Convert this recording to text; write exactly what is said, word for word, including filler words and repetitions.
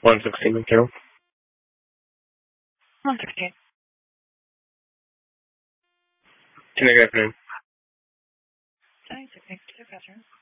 one sixteen McHale. one sixteen. Good afternoon. Thanks, I think. Good afternoon.